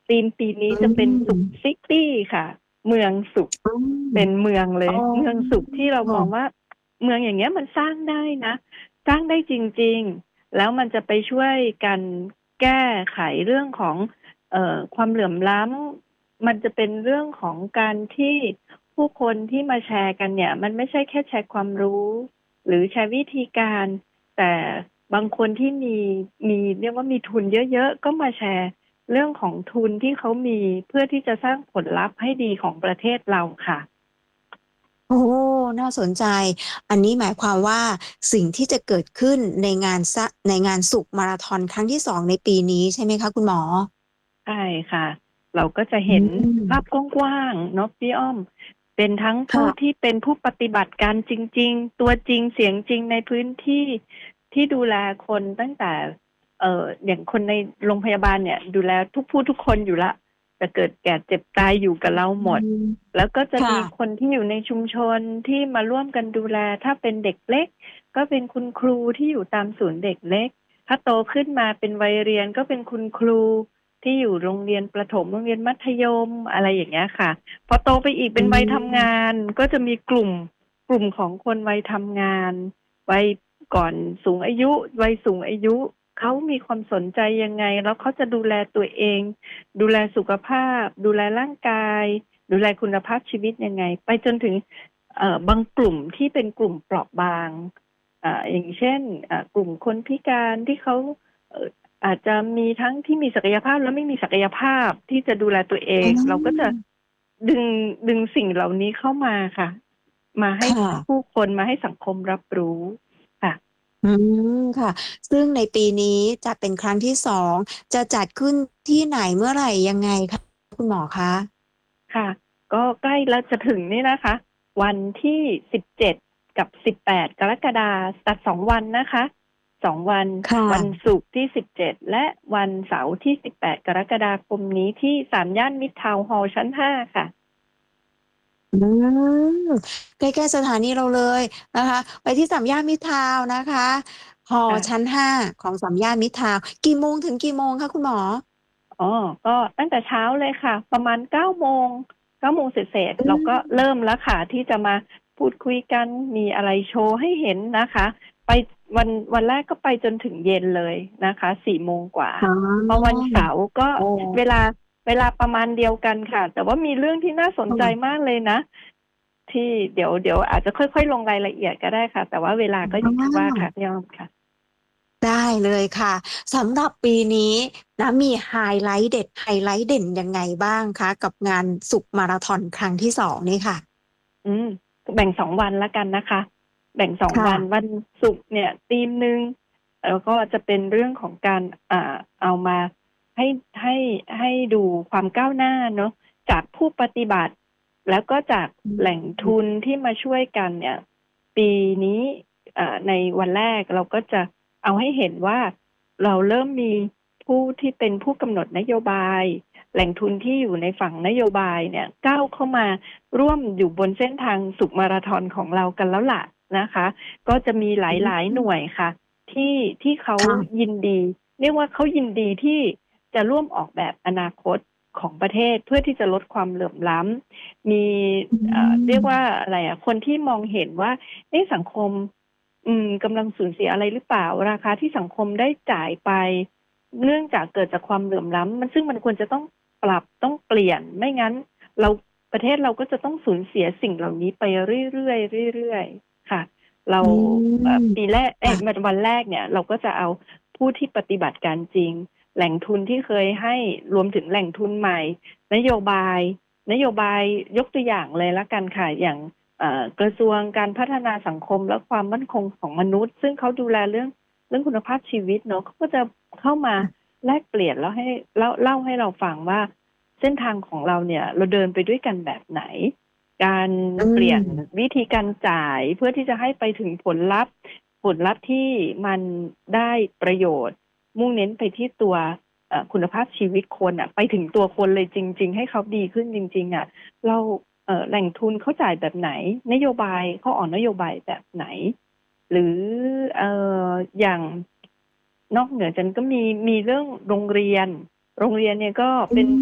ธีมปีนี้อืจะเป็นสุขมซิตี้ค่ะ เมืองสุขอืมเป็นเมืองเลอ๋อย เมืองสุขที่เรามองว่าเมืองอย่างเงี้ยมันสร้างได้นะ สร้างได้จริงๆ แล้วมันจะไปช่วยกันแก้ไขเรื่องของความเหลื่อมล้ำมันจะเป็นเรื่องของการที่ผู้คนที่มาแชร์กันเนี่ยมันไม่ใช่แค่แชร์ความรู้หรือแชร์วิธีการแต่บางคนที่มีเรียกว่ามีทุนเยอะๆก็มาแชร์เรื่องของทุนที่เขามีเพื่อที่จะสร้างผลลัพธ์ให้ดีของประเทศเราค่ะโอ้น่าสนใจอันนี้หมายความว่าสิ่งที่จะเกิดขึ้นในงานสุขมาราธอนครั้งที่2ในปีนี้ใช่ไหมคะคุณหมอใช่ค่ะเราก็จะอืเห็นภาพมกว้างๆเนาะพี่อ้อมเป็นทั้งผู้ที่ค่ะเป็นผู้ปฏิบัติการจริงๆตัวจริงเสียงจริงในพื้นที่ที่ดูแลคนตั้งแต่อย่างคนในโรงพยาบาลเนี่ยดูแลทุกผู้ทุกคนอยู่ละจะเกิดแก่เจ็บตายอยู่กับเราอืหมดมแล้วก็จะค่ะมีคนที่อยู่ในชุมชนที่มาร่วมกันดูแลถ้าเป็นเด็กเล็กก็เป็นคุณครูที่อยู่ตามศูนย์เด็กเล็กถ้าโตขึ้นมาเป็นวัยเรียนก็เป็นคุณครู ที่อยู่โรงเรียนประถมโรงเรียนมัธยมอะไรอย่างเงี้ยค่ะพอโตไปอีกอืเป็นวัยทำงามนก็จะมีกลุ่มของคนวัยทำงานวัยก่อนสูงอายุวัยสูงอายุเขามีความสนใจยังไงแล้วเขาจะดูแลตัวเองดูแลสุขภาพดูแลร่างกายดูแลคุณภาพชีวิตยังไงไปจนถึงบางกลุ่มที่เป็นกลุ่มเปราะบางอย่างเช่นกลุ่มคนพิการที่เขาเอ่อ อาจจะมีทั้งที่มีศักยภาพและไม่มีศักยภาพที่จะดูแลตัวเออืงเราก็จะมดึงสิ่งเหล่านี้เข้ามาค่ะมาให้ค่ะผู้คนมาให้สังคมรับรู้ค่ะอืมค่ะซึ่งในปีนี้จะเป็นครั้งที่2จะจัดขึ้นที่ไหนเมื่อไหร่ยังไงคะคุณหมอคะค่ะก็ใกล้แล้วจะถึงนี่นะคะวันที่17กับ18กรกฎาคมจัด2วันนะคะ2วันวันค่ะศุกร์ที่17และวันเสาร์ที่18กรกฎาคมนี้ที่3ย่านมิตรทาวน์ฮอลล์ชั้น5ค่ะอืมใกล้ๆสถานีเราเลยนะคะไปที่สามย่านมิตรทาวน์นะคะฮอชั้นค่ะ 5ของสามย่านมิตรทาวน์กี่โมงถึงกี่โมงคะคุณหมออ๋อก็ตั้งแต่เช้าเลยค่ะประมาณ9 โมง9 โมงเศษอืๆเราก็มเริ่มแล้วค่ะที่จะมาพูดคุยกันมีอะไรโชว์ให้เห็นนะคะไปวันแรกก็ไปจนถึงเย็นเลยนะคะ4 โมงกว่าอ๋พอวันอเสาร์ก็โอ้เวลาเวลาประมาณเดียวกันค่ะแต่ว่ามีเรื่องที่น่าสนใจค่ะมากเลยนะที่เดี๋ยวอาจจะค่อยๆลงรายละเอียดก็ได้ค่ะแต่ว่าเวลาก็อย่างที่ว่าค่ะอาพี่อ้อมค่ะได้เลยค่ะสำหรับปีนี้นะมีไฮไลท์เด่นยังไงบ้างคะกับงานสุขมาราธอนครั้งที่2นี่ค่ะอืมแบ่ง2 วันแล้วกันนะคะแบ่งค่ะ 2 วันวันศุกร์เนี่ยธีมหนึ่งแล้วก็จะเป็นเรื่องของการเอามาให้ให้ให้ดูความก้าวหน้าเนาะจากผู้ปฏิบัติแล้วก็จากอืแหล่งทุนมที่มาช่วยกันเนี่ยปีนี้ในวันแรกเราก็จะเอาให้เห็นว่าเราเริ่มมีผู้ที่เป็นผู้กำหนดนโยบายแหล่งทุนที่อยู่ในฝั่งนโยบายเนี่ยก้าวเข้ามา ร่วมอยู่บนเส้นทางสุขมาราธอนของเรากันแล้วล่ะนะคะก็จะมีหอืลายๆหน่วยมค่ะที่เขาค่ะยินดีเรียกว่าเขายินดีที่จะร่วมออกแบบอนาคตของประเทศเพื่อที่จะลดความเหลื่อมล้ำมีอืเรียกว่ามอะไรอะคนที่มองเห็นว่าสังคมกำลังสูญเสียอะไรหรือเปล่าราคาที่สังคมได้จ่ายไปเนื่องจากเกิดจากความเหลื่อมล้ำซึ่งมันควรจะต้องปรับต้องเปลี่ยนไม่งั้นเรา ประเทศเราก็จะต้องสูญเสียสิ่งเหล่านี้ไปเรื่อยๆเรื่อยๆค่ะเราอืมปีแรกค่ะวันแรกเนี่ยเราก็จะเอาผู้ที่ปฏิบัติการจริงแหล่งทุนที่เคยให้รวมถึงแหล่งทุนใหม่นโยบายนโยบายยกตัวอย่างเลยละกันค่ะอย่างกระทรวงการพัฒนาสังคมและความมั่นคงของมนุษย์ซึ่งเขาดูแลเรื่องคุณภาพชีวิตเนาะเขาก็จะเข้ามาแลกเปลี่ยนแล้วให้เล่าให้เราฟังว่า เส้นทางของเราเนี่ยเราเดินไปด้วยกันแบบไหนการอืเปลี่ยนมวิธีการจ่ายเพื่อที่จะให้ไปถึงผลลัพธ์ที่มันได้ประโยชน์มุ่งเน้นไปที่ตัวคุณภาพชีวิตคนอะไปถึงตัวคนเลยจริงๆให้เขาดีขึ้นจริงๆอะเราแหล่งทุนเขาจ่ายแบบไหนนโยบายเขาออกนโยบายแบบไหนหรือเอ่อย่างนอกเหนือจากนั้นก็มีเรื่องโรงเรียนเนี่ยก็อืเป็น